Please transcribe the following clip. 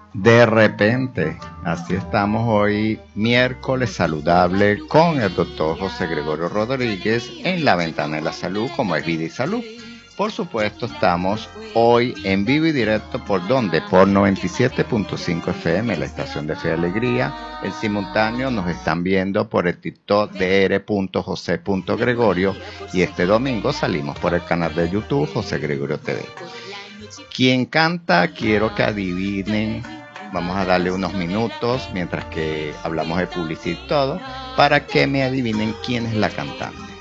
De repente, así estamos hoy, miércoles saludable, con el doctor José Gregorio Rodríguez en la Ventana de la Salud, como es Vida y Salud. Por supuesto, estamos hoy en vivo y directo. ¿Por dónde? Por 97.5 FM, la estación de Fe y Alegría. En simultáneo nos están viendo por el TikTok de r.jose.gregorio y este domingo salimos por el canal de YouTube José Gregorio TV. Quien canta, quiero que adivinen. Vamos a darle unos minutos mientras que hablamos de publicidad y todo, para que me adivinen quién es la cantante.